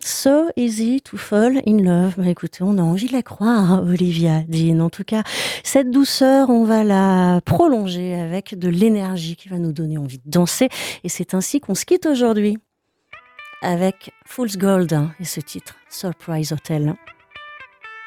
So easy to fall in love. Bah écoutez, on a envie de la croire, hein, Olivia Dean. En tout cas, cette douceur, on va la prolonger avec de l'énergie qui va nous donner envie de danser. Et c'est ainsi qu'on se quitte aujourd'hui avec Fool's Gold, hein, et ce titre, Surprise Hotel.